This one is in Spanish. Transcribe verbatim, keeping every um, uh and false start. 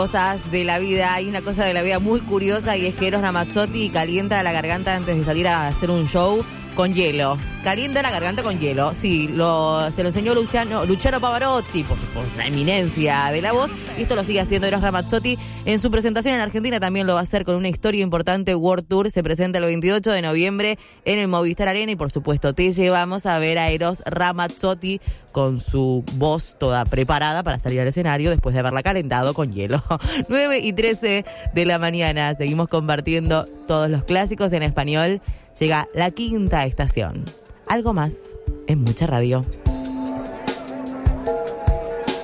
Cosas de la vida, hay una cosa de la vida muy curiosa y es que Eros Ramazzotti calienta la garganta antes de salir a hacer un show con hielo. Calienta la garganta con hielo. Sí, lo, se lo enseñó Luciano, Luciano Pavarotti, por, por la eminencia de la voz, y esto lo sigue haciendo Eros Ramazzotti. En su presentación en Argentina también lo va a hacer con una historia importante. World Tour se presenta el veintiocho de noviembre en el Movistar Arena y por supuesto te llevamos a ver a Eros Ramazzotti con su voz toda preparada para salir al escenario después de haberla calentado con hielo. nueve y trece de la mañana, seguimos compartiendo todos los clásicos en español. Llega la quinta estación. Algo más en Mucha Radio.